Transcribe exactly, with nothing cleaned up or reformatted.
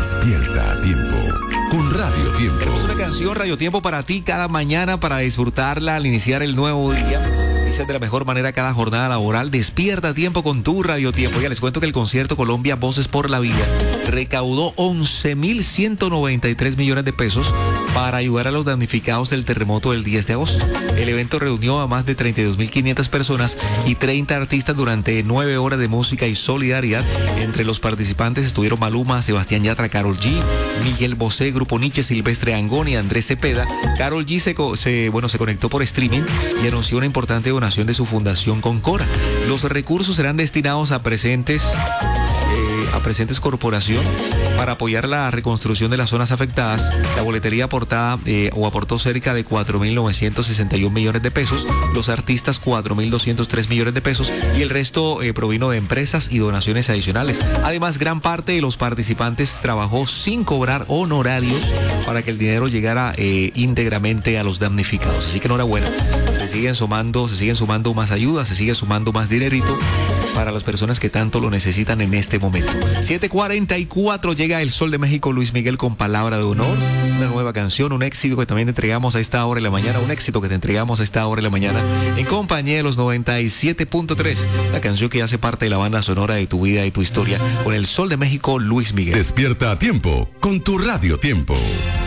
Despierta a tiempo con Radio Tiempo. Tenemos una canción Radio Tiempo para ti cada mañana para disfrutarla al iniciar el nuevo día. Dice de la mejor manera cada jornada laboral. Despierta a tiempo con tu Radio Tiempo. Ya les cuento que el concierto Colombia Voces por la Vida recaudó once mil ciento noventa y tres millones de pesos para ayudar a los damnificados del terremoto del diez de agosto. El evento reunió a más de treinta y dos mil quinientas personas y treinta artistas durante nueve horas de música y solidaridad. Entre los participantes estuvieron Maluma, Sebastián Yatra, Karol G, Miguel Bosé, Grupo Nietzsche, Silvestre Angón y Andrés Cepeda. Karol G se, se, bueno, se conectó por streaming y anunció una importante donación de su fundación Concora. Los recursos serán destinados a presentes eh, a presentes corporación para apoyar la reconstrucción de las zonas afectadas. La boletería aportada eh, o aportó cerca de cuatro mil novecientos sesenta y un millones de pesos, los artistas cuatro mil doscientos tres millones de pesos y el resto eh, provino de empresas y donaciones adicionales. Además, gran parte de los participantes trabajó sin cobrar honorarios para que el dinero llegara eh, íntegramente a los damnificados. Así que enhorabuena. Se siguen sumando, se siguen sumando más ayudas, se sigue sumando más dinerito para las personas que tanto lo necesitan en este momento. siete cuarenta y cuatro, llega el Sol de México, Luis Miguel con Palabra de Honor, una nueva canción, un éxito que también te entregamos a esta hora de la mañana, un éxito que te entregamos a esta hora de la mañana en compañía de los noventa y siete punto tres, la canción que hace parte de la banda sonora de tu vida y tu historia, con el Sol de México, Luis Miguel. Despierta a tiempo con tu Radio Tiempo.